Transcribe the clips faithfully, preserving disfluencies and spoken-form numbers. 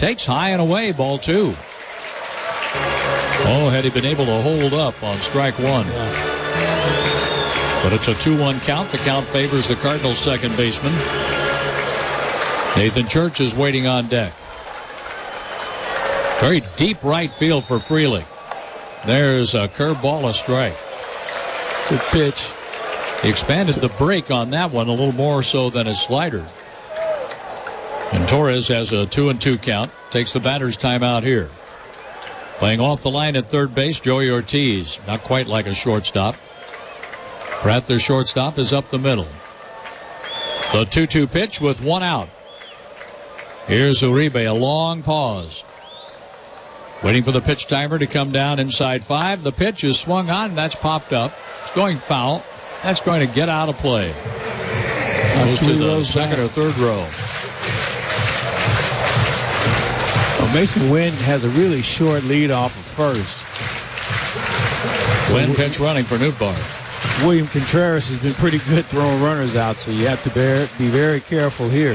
Takes high and away, ball two. Oh, had he been able to hold up on strike one. But it's a two one count. The count favors the Cardinals' second baseman. Nathan Church is waiting on deck. Very deep right field for Frelick. There's a curveball, a strike. Good pitch. He expanded the break on that one a little more so than his slider. And Torres has a two and two count. Takes the batter's time out here. Playing off the line at third base, Joey Ortiz. Not quite like a shortstop. Pratt, their shortstop, is up the middle. The two two pitch with one out. Here's Uribe, a long pause. Waiting for the pitch timer to come down inside five. The pitch is swung on. That's popped up. It's going foul. That's going to get out of play. Goes to the second or third row. Well, Mason Wynn has a really short lead off of first. Wynn pitch running for Nootbaar. William Contreras has been pretty good throwing runners out, so you have to bear, be very careful here.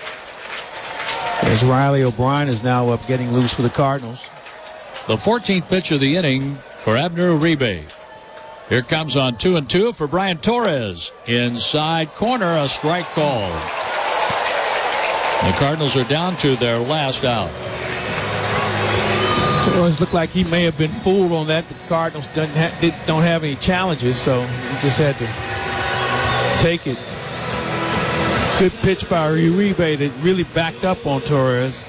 As Riley O'Brien is now up getting loose for the Cardinals. The fourteenth pitch of the inning for Abner Uribe. Here comes on two and two for Brian Torres. Inside corner, a strike call. The Cardinals are down to their last out. Torres looked like he may have been fooled on that. The Cardinals doesn't ha did, don't have any challenges, so he just had to take it. Good pitch by Uribe that really backed up on Torres.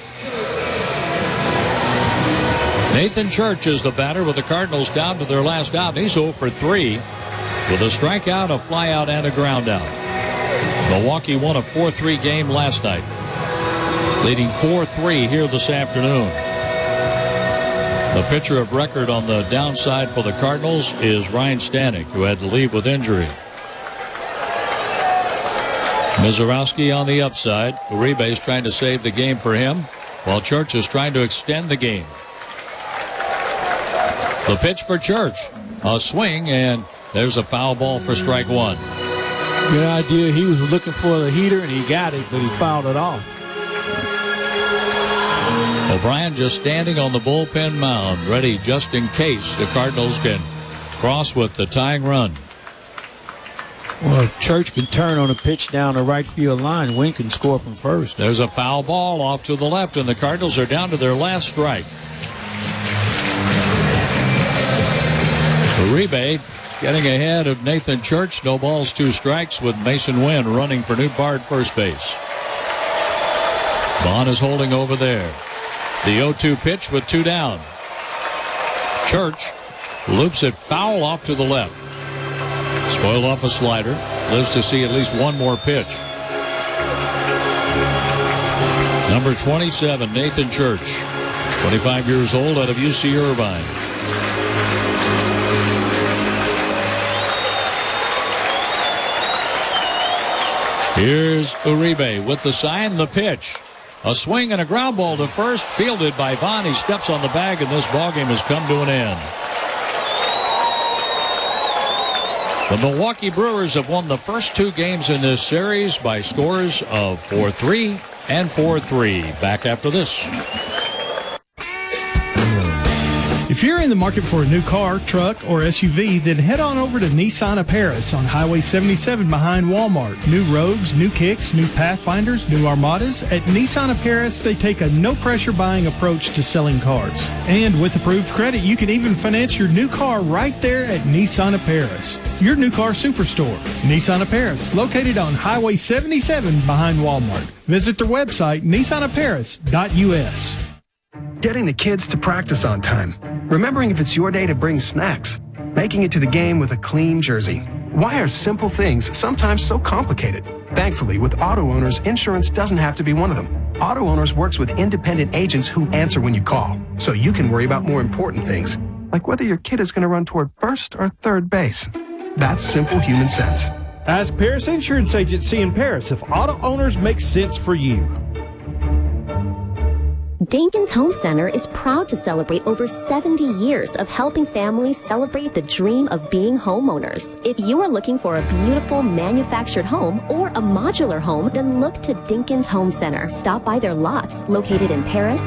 Nathan Church is the batter with the Cardinals down to their last out. He's oh for three with a strikeout, a flyout, and a groundout. Milwaukee won a four three game last night, leading four three here this afternoon. The pitcher of record on the downside for the Cardinals is Ryan Stanek, who had to leave with injury. Mizorowski on the upside. Uribe is trying to save the game for him, while Church is trying to extend the game. The pitch for Church. A swing, and there's a foul ball for strike one. Good idea. He was looking for the heater, and he got it, but he fouled it off. O'Brien just standing on the bullpen mound, ready just in case the Cardinals can cross with the tying run. Well, if Church can turn on a pitch down the right field line, Wynn can score from first. There's a foul ball off to the left, and the Cardinals are down to their last strike. Uribe getting ahead of Nathan Church. No balls, two strikes, with Mason Wynn running for Nootbaar at first base. Bond is holding over there. The oh two pitch with two down. Church loops it foul off to the left. Spoiled off a slider. Lives to see at least one more pitch. Number twenty-seven, Nathan Church. twenty-five years old, out of U C Irvine. Here's Uribe with the sign, the pitch. A swing and a ground ball to first, fielded by Vaughn. He steps on the bag, and this ballgame has come to an end. The Milwaukee Brewers have won the first two games in this series by scores of four three and four three. Back after this. If you're in the market for a new car, truck, or S U V, then head on over to Nissan of Paris on Highway seventy-seven behind Walmart. New Rogues, new Kicks, new Pathfinders, new Armadas. At Nissan of Paris, they take a no-pressure buying approach to selling cars. And with approved credit, you can even finance your new car right there at Nissan of Paris, your new car superstore. Nissan of Paris, located on Highway seventy-seven behind Walmart. Visit their website, nissan of paris dot u s. Getting the kids to practice on time. Remembering if it's your day to bring snacks. Making it to the game with a clean jersey. Why are simple things sometimes so complicated? Thankfully, with Auto Owners, insurance doesn't have to be one of them. Auto Owners works with independent agents who answer when you call, so you can worry about more important things, like whether your kid is going to run toward first or third base. That's simple human sense. Ask Paris Insurance Agency in Paris if Auto Owners makes sense for you. Dinkins Home Center is proud to celebrate over seventy years of helping families celebrate the dream of being homeowners. If you are looking for a beautiful manufactured home or a modular home, then look to Dinkins Home Center. Stop by their lots located in Paris,